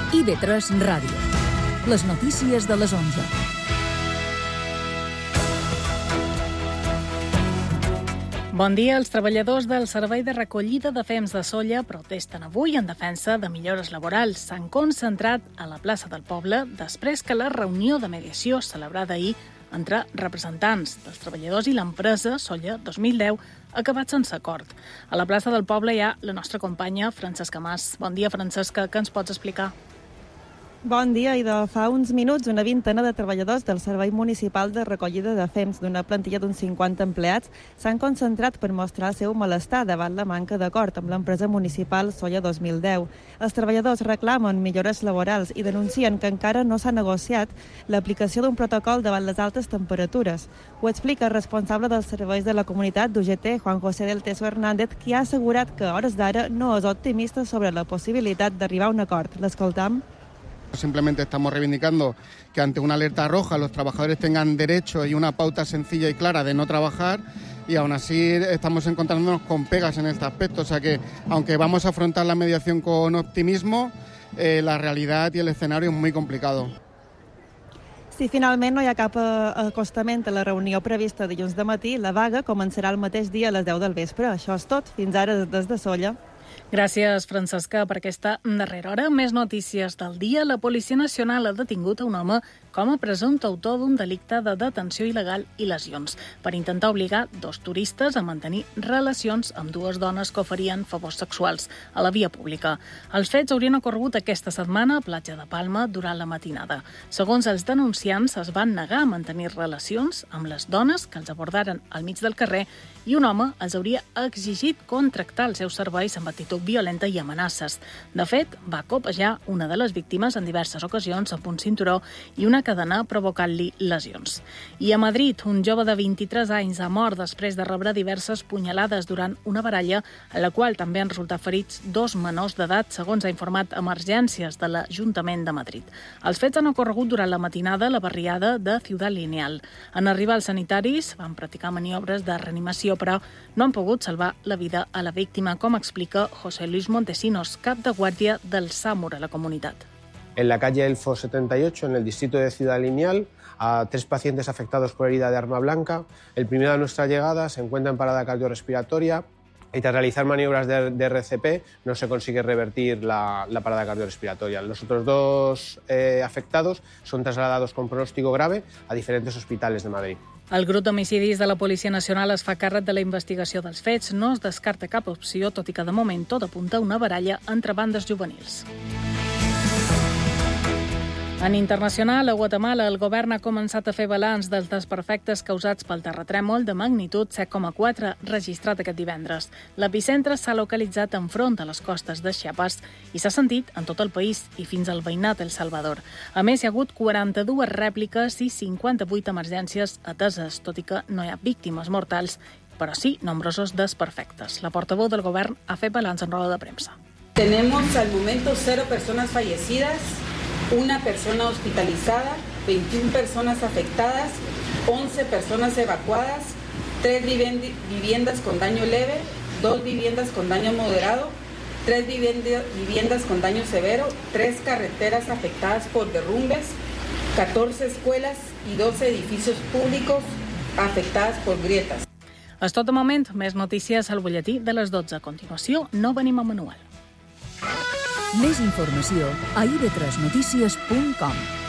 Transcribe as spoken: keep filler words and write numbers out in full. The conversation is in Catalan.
I B tres Ràdio. Les notícies de les onze. Bon dia. Els treballadors del Servei de Recollida de Fems de Sóller protesten avui en defensa de millores laborals. S'han concentrat a la plaça del poble després que la reunió de mediació celebrada ahir entre representants dels treballadors i l'empresa Sóller dos mil deu ha acabat sense acord. A la plaça del poble hi ha la nostra companya Francesca Mas. Bon dia, Francesca. Què ens pots explicar? Bon dia, i de fa uns minuts una vintena de treballadors del Servei Municipal de Recollida de Fems d'una plantilla d'uns cinquanta empleats s'han concentrat per mostrar el seu malestar davant la manca d'acord amb l'empresa municipal Sóller dos mil deu. Els treballadors reclamen millores laborals i denuncien que encara no s'ha negociat l'aplicació d'un protocol davant les altes temperatures. Ho explica el responsable dels serveis de la comunitat d'U G T, Juan José del Teso Hernández, qui ha assegurat que a hores d'ara no és optimista sobre la possibilitat d'arribar a un acord. L'escoltam. Simplemente estamos reivindicando que ante una alerta roja los trabajadores tengan derecho y una pauta sencilla y clara de no trabajar, y aún así estamos encontrándonos con pegas en este aspecto. O sea que, aunque vamos a afrontar la mediación con optimismo, eh, la realidad y el escenario es muy complicado. Si finalment no hi ha cap acostament a la reunió prevista dilluns de matí, la vaga començarà el mateix dia a les deu del vespre. Això és tot. Fins ara des de Sóller. Gràcies, Francesca, per aquesta darrera hora. Més notícies del dia. La Policia Nacional ha detingut a un home com a presumpte autor d'un delicte de detenció il·legal i lesions per intentar obligar dos turistes a mantenir relacions amb dues dones que oferien favors sexuals a la via pública. Els fets haurien ocorregut aquesta setmana a Platja de Palma durant la matinada. Segons els denunciants, es van negar a mantenir relacions amb les dones que els abordaren al mig del carrer i un home els hauria exigit contractar els seus serveis amb actitud violenta i amenaces. De fet, va copejar una de les víctimes en diverses ocasions amb un cinturó i una cadena provocant-li lesions. I a Madrid, un jove de vint-i-tres anys ha mort després de rebre diverses punyalades durant una baralla en la qual també han resultat ferits dos menors d'edat, segons ha informat Emergències de l'Ajuntament de Madrid. Els fets han ocorregut durant la matinada a la barriada de Ciudad Lineal. En arribar els sanitaris van practicar maniobres de reanimació, però no han pogut salvar la vida a la víctima, com explica José Luis Montesinos, cap de guàrdia del SAMUR a la comunitat. En la calle Elfo setenta y ocho, en el distrito de Ciudad Lineal, a tres pacientes afectados por herida de arma blanca. El primero de nuestra llegada se encuentra en parada cardiorrespiratoria y tras realizar maniobras de, de R C P no se consigue revertir la, la parada cardiorrespiratoria. Los otros dos eh, afectados son trasladados con pronóstico grave a diferentes hospitales de Madrid. El grup d'homicidis de la Policia Nacional es fa càrrec de la investigació dels fets. No es descarta cap opció, tot i que de moment tot apunta a una baralla entre bandes juvenils. En internacional, a Guatemala, el govern ha començat a fer balanç dels desperfectes causats pel terratrèmol de magnitud set coma quatre registrat aquest divendres. L'epicentre s'ha localitzat enfront a les costes de Chiapas i s'ha sentit en tot el país i fins al veïnat El Salvador. A més, hi ha hagut quaranta-dues rèpliques i cinquanta-vuit emergències ateses, tot i que no hi ha víctimes mortals, però sí nombrosos desperfectes. La portaveu del govern ha fet balanç en roda de premsa. Tenemos al momento cero personas fallecidas, una persona hospitalizada, veintiuna personas afectadas, once personas evacuadas, tres viviendas con daño leve, dos viviendas con daño moderado, tres viviendas con daño severo, tres carreteras afectadas por derrumbes, catorce escuelas y doce edificios públicos afectadas por grietas. És tot de moment. Més notícies al butlletí de les dotze. A continuació, no venim a manual. Més informació a i be tres notícies punt com.